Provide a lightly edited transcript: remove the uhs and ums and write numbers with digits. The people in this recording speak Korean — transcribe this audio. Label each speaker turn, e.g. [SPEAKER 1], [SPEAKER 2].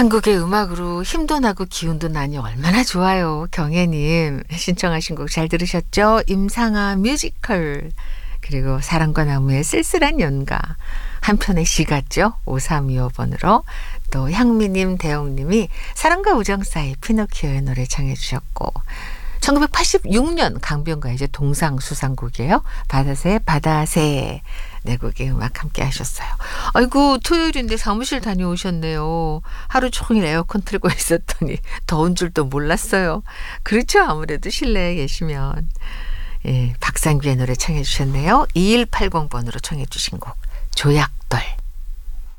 [SPEAKER 1] 한국의 음악으로 힘도 나고 기운도 나니 얼마나 좋아요. 경혜님 신청하신 곡 잘 들으셨죠? 임상아 뮤지컬 그리고 사랑과 나무의 쓸쓸한 연가 한 편의 시 같죠? 5325번으로 또 향미님 대영님이 사랑과 우정 사이 피노키오의 노래 청해 주셨고 1986년 강변가의 이제 동상수상곡이에요. 바다새 바다새 네 곡의 음악 함께 하셨어요. 아이고 토요일인데 사무실 다녀오셨네요. 하루 종일 에어컨 틀고 있었더니 더운 줄도 몰랐어요. 그렇죠. 아무래도 실내에 계시면. 예, 박상규의 노래 청해 주셨네요. 2180번으로 청해 주신 곡 조약돌.